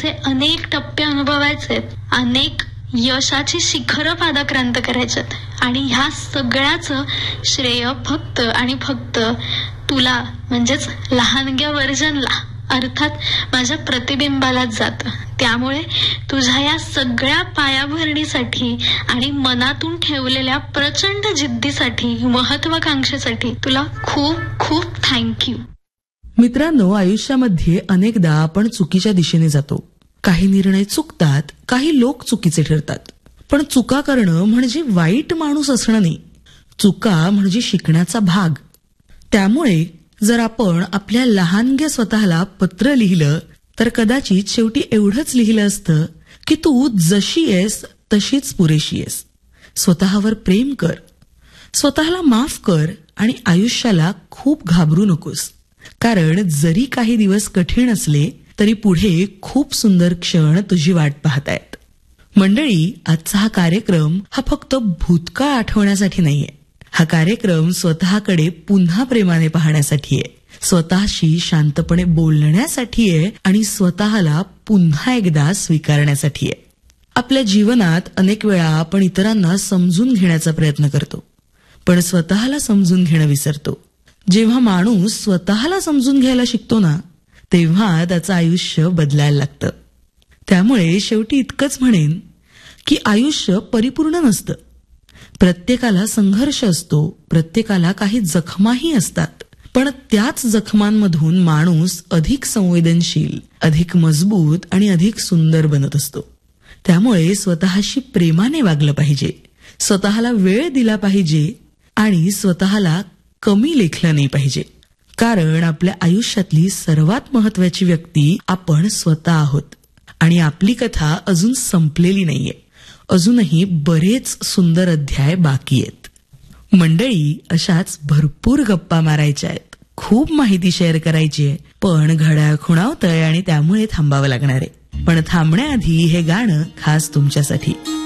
असे अनेक टप्पे अनुभवायचे, अनेक यशाची शिखरं पादाक्रांत करायच्यात आणि ह्या सगळ्याचं श्रेय फक्त आणि फक्त तुला म्हणजेच लहानग्या वर्जनला अर्थात माझ्या प्रतिबिंबालाच जातं. त्यामुळे तुझ्या या सगळ्या पायाभरणीसाठी आणि मनातून ठेवलेल्या प्रचंड जिद्दीसाठी, महत्वाकांक्षेसाठी तुला खूप खूप थँक्यू. मित्रांनो, आयुष्यामध्ये अनेकदा आपण चुकीच्या दिशेने जातो. काही निर्णय चुकतात, काही लोक चुकीचे ठरतात. पण चुका करणं म्हणजे वाईट माणूस असणं नाही. चुका म्हणजे शिकण्याचा भाग. त्यामुळे जर आपण आपल्या लहानग्या स्वतःला पत्र लिहिलं तर कदाचित शेवटी एवढंच लिहिलं असतं की तू जशी आहेस तशीच पुरेशी आहेस. स्वतःवर प्रेम कर, स्वतःला माफ कर आणि आयुष्याला खूप घाबरू नकोस. कारण जरी काही दिवस कठीण असले तरी पुढे खूप सुंदर क्षण तुझी वाट पाहतायत. मंडळी, आजचा हा कार्यक्रम हा फक्त भूतकाळ आठवण्यासाठी नाहीये. हा कार्यक्रम स्वतःकडे पुन्हा प्रेमाने पाहण्यासाठी आहे, स्वतःशी शांतपणे बोलण्यासाठी आहे आणि स्वतःला पुन्हा एकदा स्वीकारण्यासाठी आहे. आपल्या जीवनात अनेक वेळा आपण इतरांना समजून घेण्याचा प्रयत्न करतो, पण स्वतःला समजून घेणं विसरतो. जेव्हा माणूस स्वतःला समजून घ्यायला शिकतो ना, तेव्हा त्याचं आयुष्य बदलायला लागतं. त्यामुळे शेवटी इतकंच म्हणेन की आयुष्य परिपूर्ण नसतं. प्रत्येकाला संघर्ष असतो, प्रत्येकाला काही जखमाही असतात. पण त्याच जखमांमधून माणूस अधिक संवेदनशील, अधिक मजबूत आणि अधिक सुंदर बनत असतो. त्यामुळे स्वतःशी प्रेमाने वागलं पाहिजे, स्वतःला वेळ दिला पाहिजे आणि स्वतःला कमी लेखलं नाही पाहिजे. कारण आपल्या आयुष्यातली सर्वात महत्वाची व्यक्ती आपण स्वतः आहोत आणि आपली कथा अजून संपलेली नाहीये. अजूनही बरेच सुंदर अध्याय बाकी आहेत. मंडळी, अशाच भरपूर गप्पा मारायच्या आहेत, खूप माहिती शेअर करायची आहे, पण घड्याळ खुणावतंय आणि त्यामुळे थांबावं लागणार आहे. पण थांबण्याआधी हे गाणं खास तुमच्यासाठी.